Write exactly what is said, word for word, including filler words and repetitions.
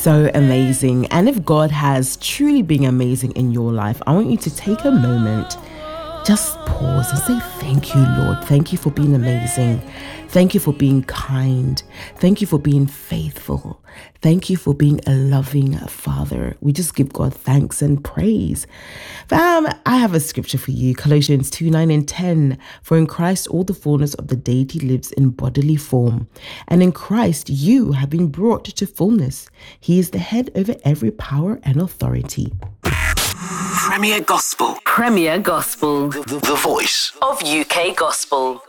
so amazing. And if God has truly been amazing in your life, I want you to take a moment, just pause and say, thank you, Lord. Thank you for being amazing. Thank you for being kind. Thank you for being faithful. Thank you for being a loving Father. We just give God thanks and praise. Fam, I have a scripture for you, Colossians two, nine and ten. For in Christ all the fullness of the deity lives in bodily form. And in Christ you have been brought to fullness. He is the head over every power and authority. Premier Gospel. Premier Gospel. The, the, the voice of U K Gospel.